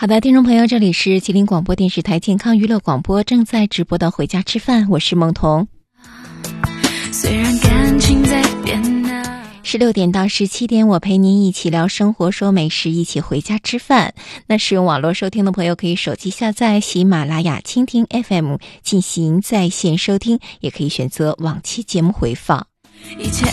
好的，听众朋友，这里是吉林广播电视台健康娱乐广播，正在直播的回家吃饭，我是梦彤。虽然感情在变16点到17点，我陪您一起聊生活说美食，一起回家吃饭。那使用网络收听的朋友可以手机下载喜马拉雅蜻蜓 FM 进行在线收听，也可以选择往期节目回放。一切